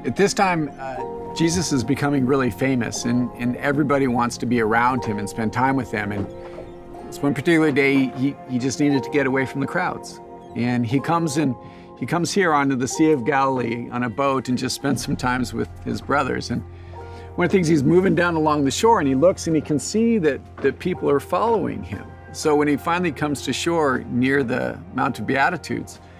At this time, Jesus is becoming really famous, and everybody wants to be around him and spend time with him. And this one particular day, he just needed to get away from the crowds. And he comes here onto the Sea of Galilee on a boat and just spends some time with his brothers. And one of the things, he's moving down along the shore, and he looks and he can see that people are following him. So when he finally comes to shore near the Mount of Beatitudes,